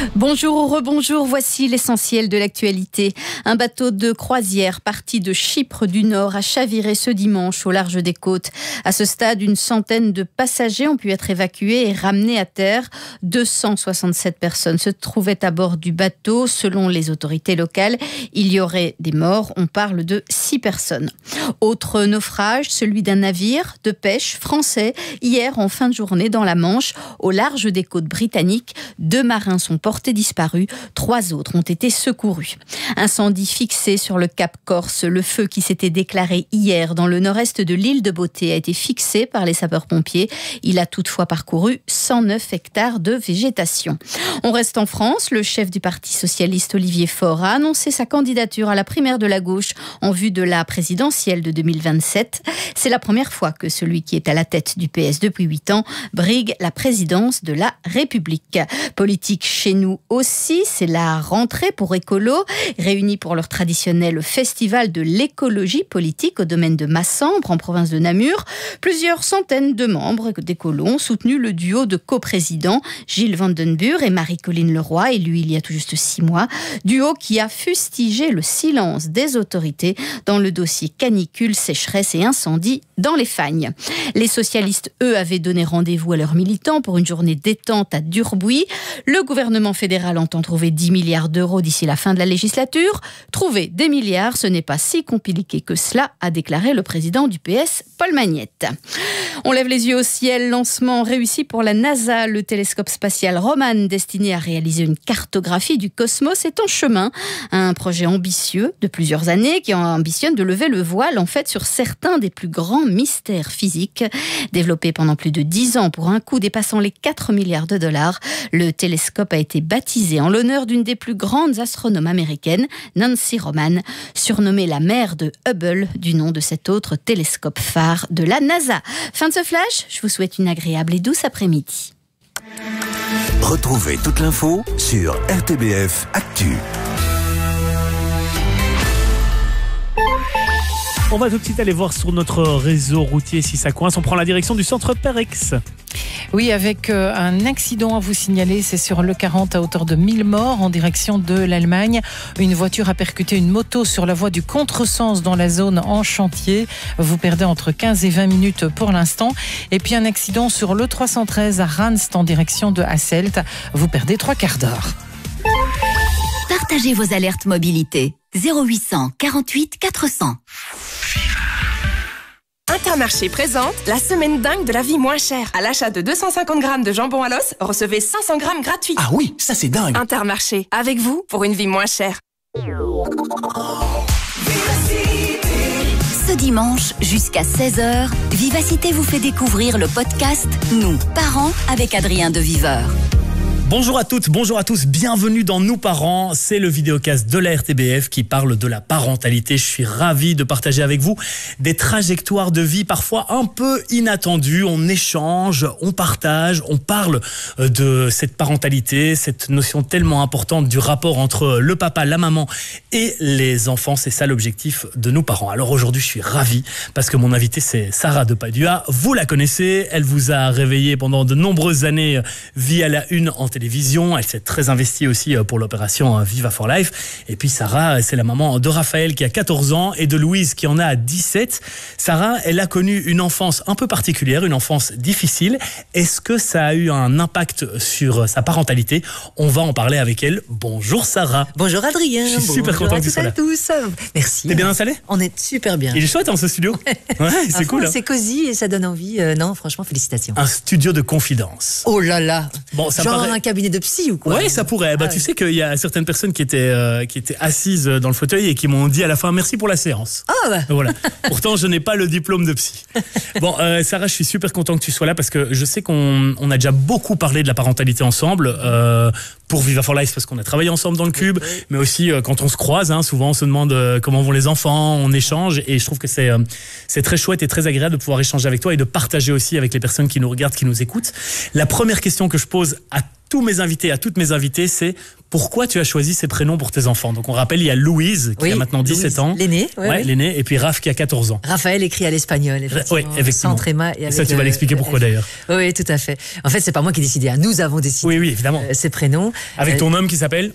Bonjour ou rebonjour, voici l'essentiel de l'actualité. Un bateau de croisière parti de Chypre du Nord a chaviré ce dimanche au large des côtes. À ce stade, une centaine de passagers ont pu être évacués et ramenés à terre. 267 personnes se trouvaient à bord du bateau. Selon les autorités locales, il y aurait des morts. On parle de 6 personnes. Autre naufrage, celui d'un navire de pêche français. Hier, en fin de journée, dans la Manche, au large des côtes britanniques, 2 marins sont portés disparus, 3 autres ont été secourus. Incendie fixé sur le Cap Corse. Le feu qui s'était déclaré hier dans le nord-est de l'île de Beauté a été fixé par les sapeurs-pompiers. Il a toutefois parcouru 109 hectares de végétation. On reste en France. Le chef du Parti socialiste Olivier Faure a annoncé sa candidature à la primaire de la gauche en vue de la présidentielle de 2027. C'est la première fois que celui qui est à la tête du PS depuis 8 ans brigue la présidence de la République. Politique chez nous aussi, c'est la rentrée pour écolos, réunis pour leur traditionnel festival de l'écologie politique au domaine de Massembre, en province de Namur. Plusieurs centaines de membres d'écolos ont soutenu le duo de coprésidents, Gilles Vandenburg et Marie-Colline Leroy, élue il y a tout juste 6 mois. Duo qui a fustigé le silence des autorités dans le dossier canicule, sécheresse et incendie dans les Fagnes. Les socialistes, eux, avaient donné rendez-vous à leurs militants pour une journée détente à Durbuy. Le gouvernement fédéral entend trouver 10 milliards d'euros d'ici la fin de la législature. Trouver des milliards, ce n'est pas si compliqué que cela, a déclaré le président du PS, Paul Magnette. On lève les yeux au ciel. Lancement réussi pour la NASA. Le télescope spatial Roman, destiné à réaliser une cartographie du cosmos, est en chemin. Un projet ambitieux de plusieurs années qui ambitionne de lever le voile en fait sur certains des plus grands mystères physiques. Développé pendant plus de 10 ans pour un coût dépassant les 4 milliards de dollars, le télescope a été baptisé en l'honneur d'une des plus grandes astronomes américaines, Nancy Roman, surnommée la mère de Hubble, du nom de cet autre télescope phare de la NASA. Fin de ce flash, je vous souhaite une agréable et douce après-midi. Retrouvez toute l'info sur RTBF Actu. On va tout de suite aller voir sur notre réseau routier si ça coince. On prend la direction du centre Perex. Oui, avec un accident à vous signaler, c'est sur le 40 à hauteur de 1000 morts en direction de l'Allemagne. Une voiture a percuté une moto sur la voie du contresens dans la zone en chantier. Vous perdez entre 15 et 20 minutes pour l'instant. Et puis un accident sur le 313 à Ranst en direction de Hasselt. Vous perdez 3 quarts d'heure. Partagez vos alertes mobilité. 0800 48 400. Intermarché présente la semaine dingue de la vie moins chère. À l'achat de 250 grammes de jambon à l'os, recevez 500 grammes gratuits. Ah oui, ça c'est dingue. Intermarché, avec vous pour une vie moins chère. Ce dimanche, jusqu'à 16h, Vivacité vous fait découvrir le podcast Nous, parents, avec Adrien de Viveur. Bonjour à toutes, bonjour à tous, bienvenue dans Nous Parents, c'est le vidéocast de la RTBF qui parle de la parentalité. Je suis ravi de partager avec vous des trajectoires de vie parfois un peu inattendues. On échange, on partage, on parle de cette parentalité, cette notion tellement importante du rapport entre le papa, la maman et les enfants. C'est ça l'objectif de Nous Parents. Alors aujourd'hui, je suis ravi parce que mon invitée, c'est Sarah de Padua. Vous la connaissez, elle vous a réveillé pendant de nombreuses années via la Une en télévision. Elle s'est très investie aussi pour l'opération Viva for Life. Et puis Sarah, c'est la maman de Raphaël qui a 14 ans et de Louise qui en a 17. Sarah, elle a connu une enfance un peu particulière, une enfance difficile. Est-ce que ça a eu un impact sur sa parentalité? On va en parler avec elle. Bonjour Sarah. Bonjour Adrien. Je suis super content que tu sois là. Bonjour à tous. Merci. T'es bien installé? On est super bien. Il est chouette ce studio. Ouais, c'est cool. C'est cosy et ça donne envie. Non, franchement, félicitations. Un studio de confidence. Oh là là. Bon, ça genre paraît... un cabinet de psy ou quoi? Oui, ça pourrait. Tu sais qu'il y a certaines personnes qui étaient assises dans le fauteuil et qui m'ont dit à la fin merci pour la séance. Ah bah. Voilà. Pourtant, je n'ai pas le diplôme de psy. Bon, Sarah, je suis super content que tu sois là parce que je sais qu'on a déjà beaucoup parlé de la parentalité ensemble. Pour Viva for Life parce qu'on a travaillé ensemble dans le Cube, mais aussi quand on se croise, souvent on se demande comment vont les enfants, on échange et je trouve que c'est très chouette et très agréable de pouvoir échanger avec toi et de partager aussi avec les personnes qui nous regardent, qui nous écoutent. La première question que je pose à tous mes invités, à toutes mes invitées, c'est pourquoi tu as choisi ces prénoms pour tes enfants. Donc on rappelle, il y a Louise qui a maintenant 17 ans. L'aîné. L'aîné. Et puis Raph qui a 14 ans. Raphaël écrit à l'espagnol, effectivement. Oui, effectivement. Sans tréma. Et ça, tu vas l'expliquer pourquoi d'ailleurs. Oui, tout à fait. En fait, c'est pas moi qui ai décidé. Nous avons décidé. Oui, évidemment. Ces prénoms. Avec ton homme qui s'appelle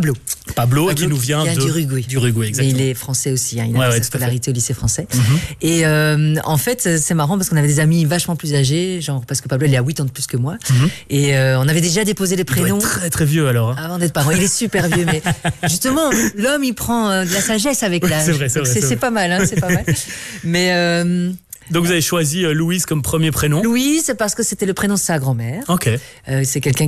Pablo, qui nous vient d'Uruguay. D'Uruguay, exactement. Mais il est français aussi, il a sa scolarité au lycée français. Et en fait, c'est marrant parce qu'on avait des amis vachement plus âgés, genre parce que Pablo, il a 8 ans de plus que moi. Et on avait déjà déposé les prénoms. Il doit être très très vieux alors. Hein. Avant d'être parent. Il est super vieux, mais justement, l'homme, il prend de la sagesse avec l'âge. C'est pas mal, hein, c'est pas mal. Mais... Donc vous avez choisi Louise comme premier prénom. Louise, parce que c'était le prénom de sa grand-mère. Ok. C'est quelqu'un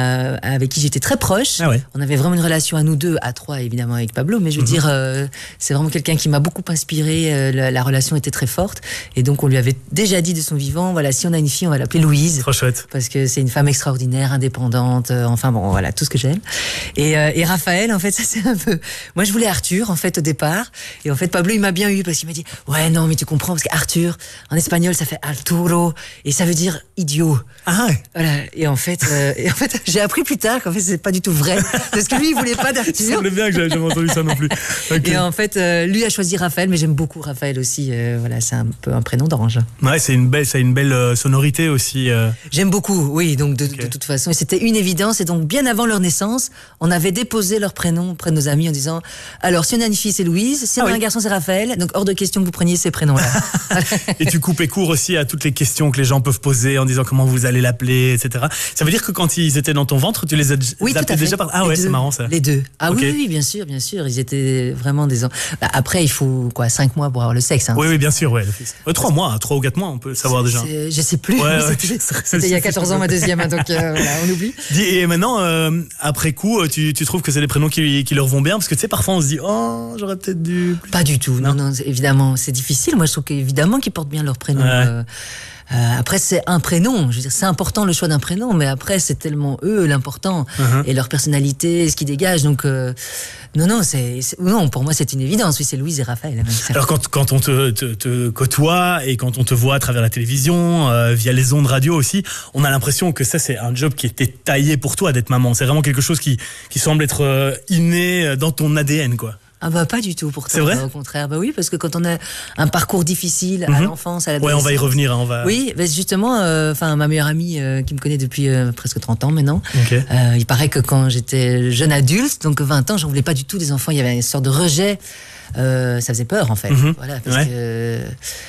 avec qui j'étais très proche. Ah ouais. On avait vraiment une relation à nous deux, à trois évidemment avec Pablo, mais je veux dire, c'est vraiment quelqu'un qui m'a beaucoup inspiré. La relation était très forte, et donc on lui avait déjà dit de son vivant, voilà, si on a une fille, on va l'appeler Louise. Trop chouette. Parce que c'est une femme extraordinaire, indépendante. Enfin bon, voilà, tout ce que j'aime. Et Raphaël, en fait, ça c'est un peu. Moi, je voulais Arthur, en fait, au départ, et en fait, Pablo, il m'a bien eu parce qu'il m'a dit, ouais, non, mais tu comprends, parce qu'Arthur, en espagnol, ça fait Arturo et ça veut dire idiot. Ah ouais. Voilà. Et en fait, j'ai appris plus tard qu'en fait, c'est pas du tout vrai. Parce que lui, il voulait pas d'Arthur. Ça semblait bien que j'avais jamais entendu ça non plus. Okay. Et en fait, lui a choisi Raphaël, mais j'aime beaucoup Raphaël aussi. Voilà, c'est un peu un prénom d'ange. Ouais, ça a une belle sonorité aussi. J'aime beaucoup, oui. Donc de toute façon, et c'était une évidence. Et donc bien avant leur naissance, on avait déposé leur prénom auprès de nos amis en disant, alors si on a une fille, c'est Louise. Si on a un garçon, c'est Raphaël. Donc hors de question que vous preniez ces prénoms-là. Et tu coupes court aussi à toutes les questions que les gens peuvent poser en disant comment vous allez l'appeler, etc. Ça veut dire que quand ils étaient dans ton ventre, tu les as appelés déjà par... Ah ouais, c'est marrant ça. Les deux. Ah okay. Oui, bien sûr. Ils étaient vraiment des... Après, il faut 5 mois pour avoir le sexe. Hein. Oui, bien sûr. Ouais. 3 mois, 3 ou 4 mois, on peut savoir déjà. Je sais plus. Ouais, c'était il y a 14 ans ma deuxième, donc voilà, on oublie. Et maintenant, après coup, tu trouves que c'est des prénoms qui leur vont bien? Parce que tu sais, parfois on se dit, oh, j'aurais peut-être dû... Pas du tout. Non, évidemment, c'est difficile. Moi, je trouve qu'évidemment qu'ils portent bien leur prénom. Ouais. Après, c'est un prénom. Je veux dire, c'est important le choix d'un prénom, mais après, c'est tellement eux l'important et leur personnalité, ce qu'ils dégagent. Donc, non, pour moi, c'est une évidence. Oui, c'est Louise et Raphaël. Alors, quand on te côtoie et quand on te voit à travers la télévision, via les ondes radio aussi, on a l'impression que ça, c'est un job qui était taillé pour toi d'être maman. C'est vraiment quelque chose qui semble être inné dans ton ADN, quoi. Ah bah pas du tout pourtant. C'est vrai ? Au contraire, bah oui, parce que quand on a un parcours difficile à l'enfance, à l'adolescence... Ouais, on va y revenir. Oui, bah justement, ma meilleure amie qui me connaît depuis presque 30 ans maintenant, il paraît que quand j'étais jeune adulte, donc 20 ans, j'en voulais pas du tout des enfants, il y avait une sorte de rejet, ça faisait peur en fait, voilà, parce que...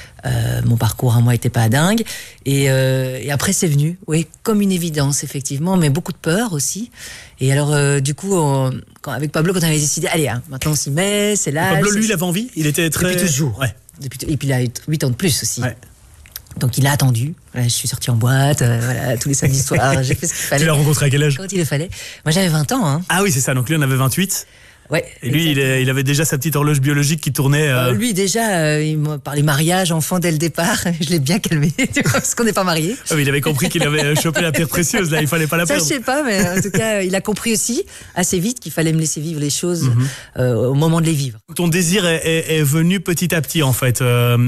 mon parcours à moi était pas dingue et après c'est venu, oui, comme une évidence effectivement, mais beaucoup de peur aussi. Et alors du coup avec Pablo, quand on avait décidé, allez, maintenant on s'y met, c'est là. Pablo, lui, il avait envie, il était très... Depuis toujours. Ouais. Et puis il a 8 ans de plus aussi. Ouais. Donc il a attendu. Voilà, je suis sortie en boîte, voilà, tous les samedis soirs, j'ai fait ce qu'il fallait. Tu l'as rencontré à quel âge ? Quand il le fallait. Moi j'avais 20 ans. Hein. Ah oui, c'est ça, donc lui on avait 28. Ouais, et lui, il avait déjà sa petite horloge biologique qui tournait. Lui, déjà, il m'a parlé mariage, enfant dès le départ. Je l'ai bien calmé, parce qu'on n'est pas mariés. Ah, mais il avait compris qu'il avait chopé la pierre précieuse, là, il fallait pas la perdre. Ça, je sais pas, mais en tout cas, il a compris aussi, assez vite, qu'il fallait me laisser vivre les choses au moment de les vivre. Ton désir est venu petit à petit, en fait,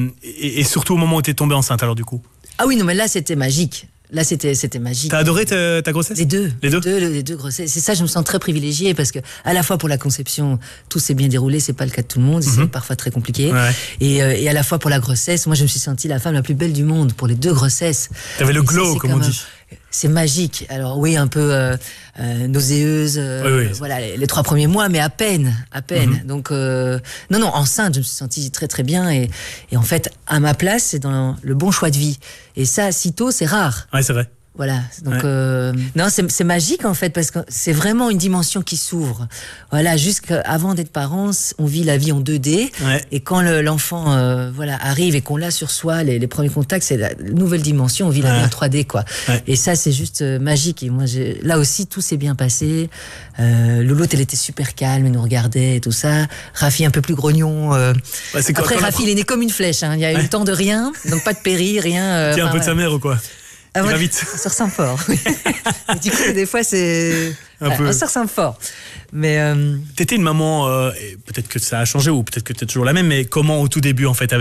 et surtout au moment où tu es tombée enceinte, alors du coup. Ah oui, non, mais là, c'était magique. Là, c'était magique. T'as adoré ta grossesse ? Les deux grossesses. C'est ça, je me sens très privilégiée parce que, à la fois pour la conception, tout s'est bien déroulé, c'est pas le cas de tout le monde, c'est parfois très compliqué. Ouais. Et à la fois pour la grossesse, moi, je me suis sentie la femme la plus belle du monde pour les 2 grossesses. T'avais le glow, comme on dit. C'est magique. Alors oui, un peu nauséeuse, oui. Voilà, les 3 premiers mois, mais à peine. Donc non, enceinte, je me suis sentie très très bien et en fait, à ma place, c'est dans le bon choix de vie. Et ça, si tôt, c'est rare. Ouais, c'est vrai. Voilà, donc non, c'est magique en fait parce que c'est vraiment une dimension qui s'ouvre. Voilà, jusqu'avant d'être parents, on vit la vie en 2D et quand l'enfant arrive et qu'on l'a sur soi, les premiers contacts, c'est la nouvelle dimension, on vit la vie en 3D quoi. Ouais. Et ça c'est juste magique et moi là aussi tout s'est bien passé. Louloute, elle était super calme, elle nous regardait et tout ça. Rafi un peu plus grognon. Après Rafi, il est né comme une flèche, hein. Il y a eu le temps de rien, donc pas de péri, rien. Tiens un peu de sa mère ou quoi? Ah ouais, vite. Ça ressemble fort. Et du coup, des fois, c'est... Ça ressemble fort. Mais t'étais une maman, peut-être que ça a changé ou peut-être que t'es toujours la même, mais comment au tout début, en fait, avec